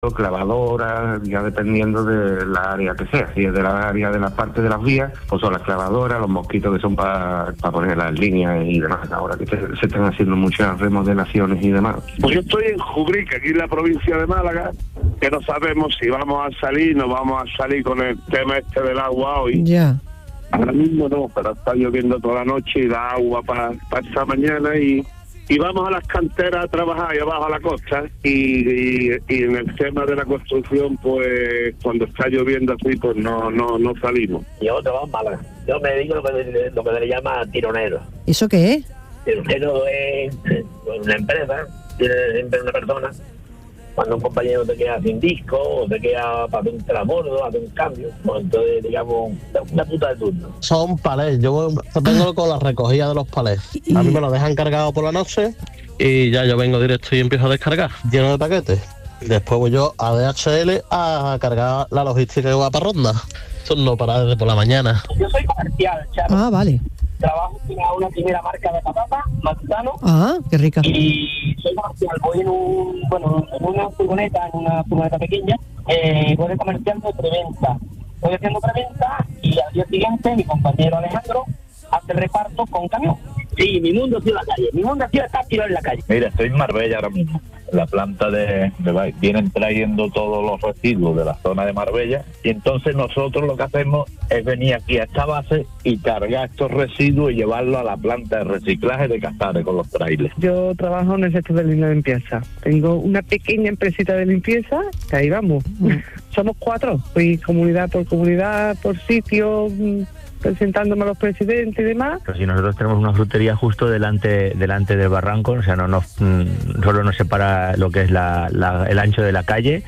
clavadoras, ya dependiendo de la área que sea. Si es de la área de la parte de las vías, pues son las clavadoras, los mosquitos que son para poner las líneas y demás. Ahora que se están haciendo muchas remodelaciones y demás. Pues yo estoy en Jubrica, aquí en la provincia de Málaga, que no sabemos si vamos a salir, no vamos a salir con el tema este del agua hoy. Ya. Ahora mismo no, pero está lloviendo toda la noche y da agua para esta mañana y vamos a las canteras a trabajar y abajo a la costa y en el tema de la construcción, pues cuando está lloviendo así, pues no salimos. Yo trabajo en Málaga. Yo me dedico a lo que se le llama tironero. ¿Eso qué es? Tironero es una empresa, tiene siempre una persona. Cuando un compañero te queda sin disco o te queda para hacer un transbordo, hacer un cambio, pues entonces digamos una puta de turno. Son palés, yo vengo con la recogida de los palés. A mí me lo dejan cargado por la noche y ya yo vengo directo y empiezo a descargar, lleno de paquetes. Después voy yo a DHL a cargar la logística que va para Ronda. Eso no para desde por la mañana. Yo soy comercial, Charo. Ah, vale. Trabajo en una primera marca de patata, Matutano. Ah, qué rica. Y soy comercial, voy en una furgoneta pequeña, voy de comercial de preventa. Voy haciendo preventa y al día siguiente mi compañero Alejandro hace el reparto con camión. Sí, mi mundo ha sido la calle, mi mundo ha sido estar tirado en la calle. Mira, estoy en Marbella ahora mismo. La planta vienen trayendo todos los residuos de la zona de Marbella y entonces nosotros lo que hacemos es venir aquí a esta base y cargar estos residuos y llevarlos a la planta de reciclaje de Castares con los trailers. Yo trabajo en el sector de la limpieza. Tengo una pequeña empresita de limpieza, que ahí vamos. Somos 4, fui comunidad, por sitio, presentándome a los presidentes y demás. Pero si nosotros tenemos una frutería justo delante del barranco, o sea, solo nos separa lo que es el ancho de la calle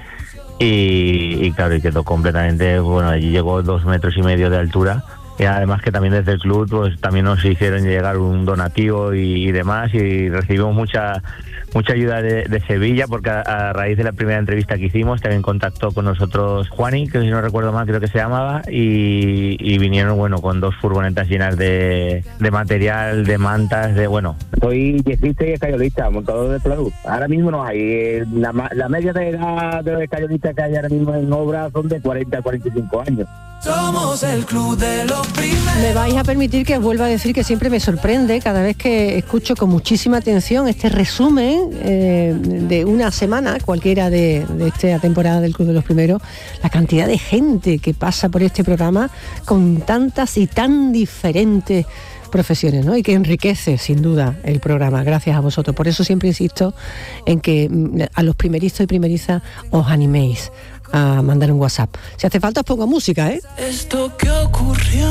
y claro, y quedó completamente, bueno, allí llegó 2,5 metros de altura. Y además que también desde el club pues también nos hicieron llegar un donativo y demás y recibimos mucha ayuda de Sevilla porque a raíz de la primera entrevista que hicimos también contactó con nosotros Juani, que si no recuerdo mal creo que se llamaba, y vinieron con 2 furgonetas llenas de material, de mantas, Soy yesista y escayolista, montador de pladur. Ahora mismo no hay, la media de edad de los escayolistas que hay ahora mismo en obra son de 40 a 45 años. Somos el club de los primeros. Me vais a permitir que os vuelva a decir que siempre me sorprende cada vez que escucho con muchísima atención este resumen de una semana cualquiera de esta temporada del Club de los Primeros, la cantidad de gente que pasa por este programa con tantas y tan diferentes profesiones, ¿no? Y que enriquece sin duda el programa, gracias a vosotros. Por eso siempre insisto en que a los primerizos y primerizas os animéis a mandar un WhatsApp. Si hace falta os pongo música, ¿eh? Esto que ocurrió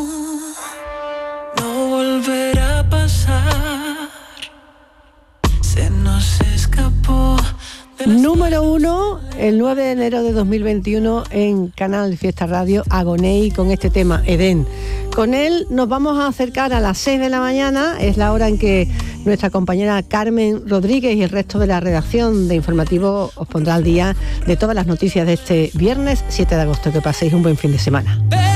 no volverá a pasar. Se nos escapó. Número 1, el 9 de enero de 2021 en Canal Fiesta Radio, Agoney con este tema, Edén. Con él nos vamos a acercar a las 6 de la mañana, es la hora en que nuestra compañera Carmen Rodríguez y el resto de la redacción de Informativo os pondrá al día de todas las noticias de este viernes 7 de agosto. Que paséis un buen fin de semana.